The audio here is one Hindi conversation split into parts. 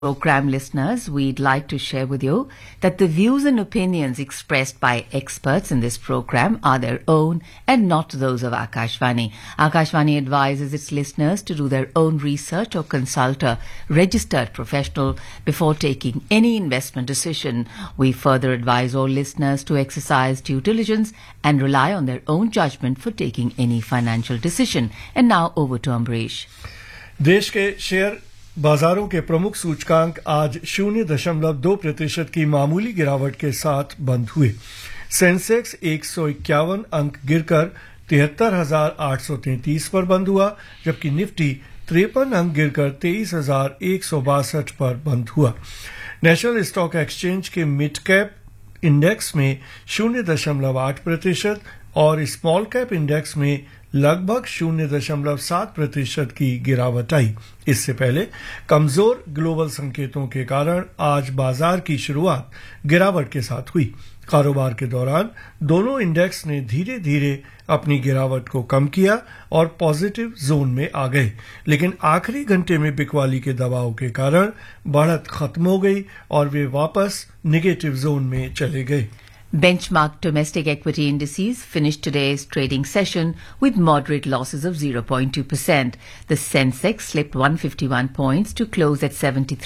Program listeners, we'd like to share with you that the views and opinions expressed by experts in this program are their own and not those of Akashvani. Akashvani advises its listeners to do their own research or consult a registered professional before taking any investment decision. We further advise all listeners to exercise due diligence and rely on their own judgment for taking any financial decision. And now over to Ambrish. देश के शेयर बाजारों के प्रमुख सूचकांक आज 0.2% की मामूली गिरावट के साथ बंद हुए। सेंसेक्स 151 अंक गिरकर 73,833 पर बंद हुआ, जबकि निफ्टी 53 अंक गिरकर 23,162 पर बंद हुआ। नेशनल स्टॉक एक्सचेंज के मिड कैप इंडेक्स में 0.8% और स्मॉल कैप इंडेक्स में लगभग 0.7% की गिरावट आई। इससे पहले कमजोर ग्लोबल संकेतों के कारण आज बाजार की शुरुआत गिरावट के साथ हुई। कारोबार के दौरान दोनों इंडेक्स ने धीरे धीरे अपनी गिरावट को कम किया और पॉजिटिव जोन में आ गए, लेकिन आखिरी घंटे में बिकवाली के दबाव के कारण बढ़त खत्म हो गई और वे वापस नेगेटिव जोन में चले गए। Benchmark domestic equity indices finished today's trading session with moderate losses of 0.2%. The Sensex slipped 151 points to close at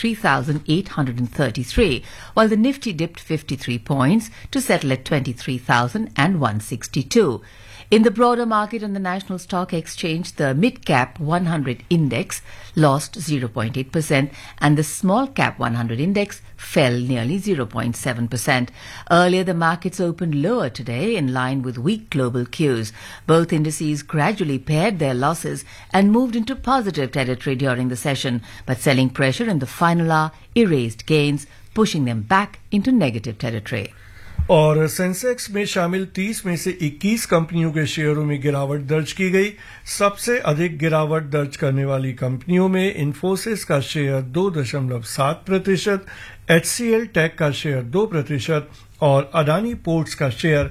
73,833, while the Nifty dipped 53 points to settle at 23,162. In the broader market on the National Stock Exchange, the mid-cap 100 index lost 0.8% and the small-cap 100 index fell nearly 0.7%. Earlier, the markets opened lower today in line with weak global cues. Both indices gradually pared their losses and moved into positive territory during the session, but selling pressure in the final hour erased gains, pushing them back into negative territory. और सेंसेक्स में शामिल 30 में से 21 कंपनियों के शेयरों में गिरावट दर्ज की गई। सबसे अधिक गिरावट दर्ज करने वाली कंपनियों में इन्फोसिस का शेयर 2.7%, HCL टेक का शेयर 2% और अडानी पोर्ट्स का शेयर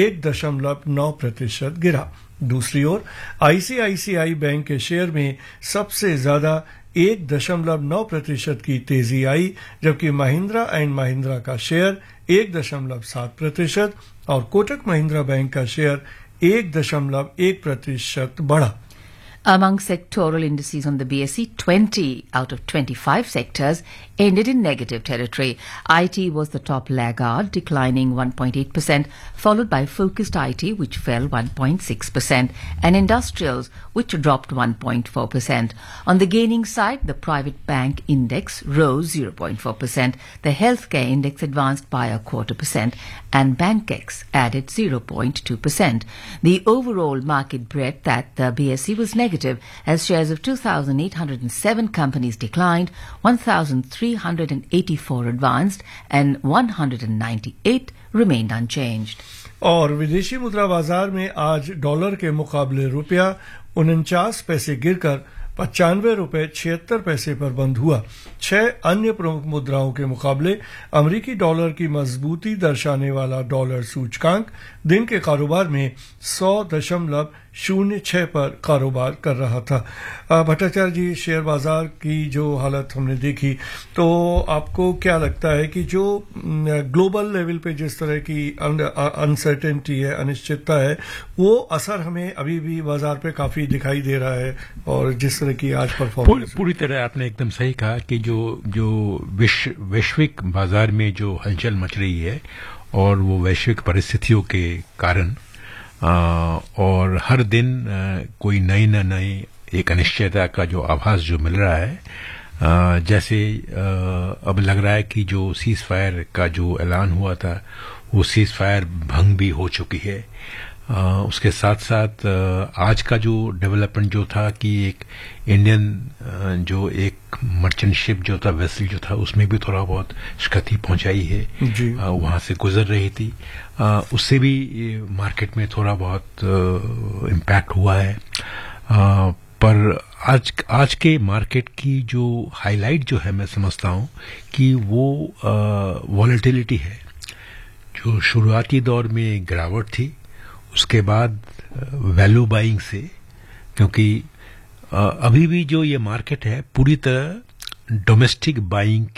1.9% गिरा। दूसरी ओर आईसीआईसीआई बैंक के शेयर में सबसे ज्यादा 1.9% की तेजी आई, जबकि महिंद्रा एंड महिंद्रा का शेयर 1.7% और कोटक महिंद्रा बैंक का शेयर 1.1% बढ़ा। Among sectoral indices on the BSE, 20 out of 25 sectors ended in negative territory. IT was the top laggard, declining 1.8%, followed by focused IT, which fell 1.6%, and industrials, which dropped 1.4%. On the gaining side, the private bank index rose 0.4%, the healthcare index advanced by 0.25%, and BankX added 0.2%. The overall market breadth at the BSE was negative, as shares of 2,807 companies declined, 1,384 advanced, and 198 remained unchanged. और विदेशी मुद्रा बाजार में आज डॉलर के मुकाबले रुपया 49 पैसे गिरकर 95 रुपए 76 पैसे पर बंद हुआ। 6 अन्य प्रमुख मुद्राओं के मुकाबले अमेरिकी डॉलर की मजबूती दर्शाने वाला डॉलर सूचकांक दिन के कारोबार में 100.06 पर कारोबार कर रहा था। भट्टाचार्य जी, शेयर बाजार की जो हालत हमने देखी, तो आपको क्या लगता है कि जो ग्लोबल लेवल पे जिस तरह की अनसर्टेनिटी है, अनिश्चितता है, वो असर हमें अभी भी बाजार पे काफी दिखाई दे रहा है? और जिस तरह की आज परफॉर्मेंस पूरी तरह आपने एकदम सही कहा कि जो वैश्विक बाजार में जो हलचल मच रही है और वो वैश्विक परिस्थितियों के कारण और हर दिन कोई नई न नई एक अनिश्चयता का जो आभास जो मिल रहा है, जैसे अब लग रहा है कि जो सीज फायर का जो ऐलान हुआ था वो सीज फायर भंग भी हो चुकी है। उसके साथ साथ आज का जो डेवलपमेंट जो था कि एक इंडियन जो एक मर्चेंट शिप जो था, वेसल जो था, उसमें भी थोड़ा बहुत क्षति पहुंचाई है, वहां से गुजर रही थी, उससे भी मार्केट में थोड़ा बहुत इम्पैक्ट हुआ है। पर आज के मार्केट की जो हाईलाइट जो है, मैं समझता हूं कि वो वॉलेटिलिटी है। जो शुरुआती दौर में गिरावट थी, उसके बाद वैल्यू बाइंग से, क्योंकि अभी भी जो ये मार्केट है पूरी तरह डोमेस्टिक बाइंग